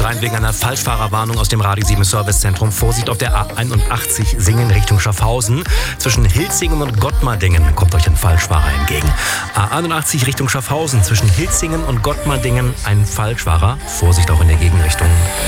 sein wegen einer Falschfahrerwarnung aus dem Radio 7 Servicezentrum. Vorsicht auf der A81 Singen Richtung Schaffhausen. Zwischen Hilzingen und Gottmardingen kommt euch ein Falschfahrer entgegen. A81 Richtung Schaffhausen. Zwischen Hilzingen und Gottmardingen ein Falschfahrer. Vorsicht auch in der Gegenrichtung.